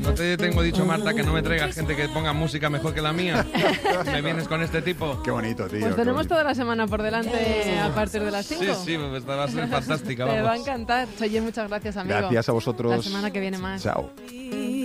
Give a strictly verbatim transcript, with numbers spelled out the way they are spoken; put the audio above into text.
No te tengo dicho, Marta, que no me traigas gente que ponga música mejor que la mía. Me vienes con este tipo. Qué bonito, tío. Pues tenemos bonito. toda la semana por delante a partir de las cinco. Sí, sí, pues va a ser fantástica. Te Vamos. va a encantar. Oye, muchas gracias, amigo. Gracias a vosotros. La semana que viene más. Chao.